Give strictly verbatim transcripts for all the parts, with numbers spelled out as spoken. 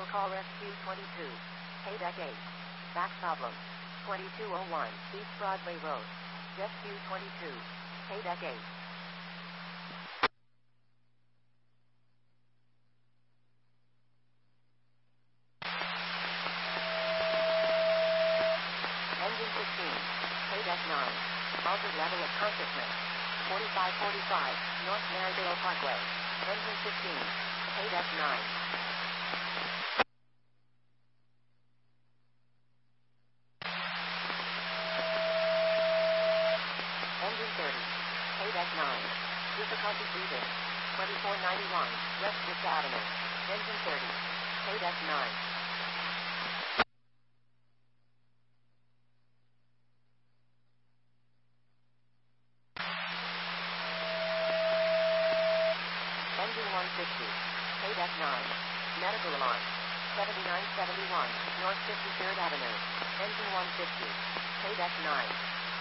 call Rescue twenty-two. Paydeck eight. Back problem. twenty-two oh one East Broadway Road. Rescue twenty-two. Paydeck eight. Engine fifteen. Paydeck nine. Altered level of consciousness. forty-five forty-five North Maryvale Parkway. Engine fifteen. Paydeck nine. Engine thirty. Paydeck nine. Difficulty breathing. twenty-four ninety-one West Fifth Avenue. Engine thirty. Paydeck nine. Engine one fifty. Paydeck nine. Medical alarm. seventy-nine seventy-one North fifty-third Avenue. Engine one fifty. Paydeck nine.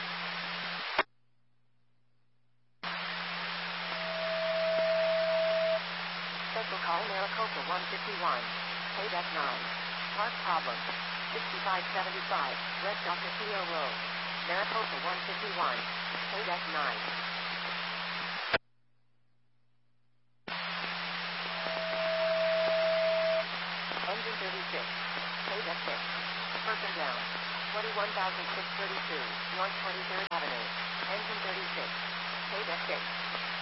Special call Maricopa one fifty-one. Paydeck nine. Park problem. sixty-five seventy-five West Doctor Theo Road. Maricopa one fifty-one. Paydeck nine. Engine thirty-six. Paydeck six. Person down. twenty-one thousand six hundred thirty-two North twenty-third Avenue. Engine thirty-six. Paydeck six.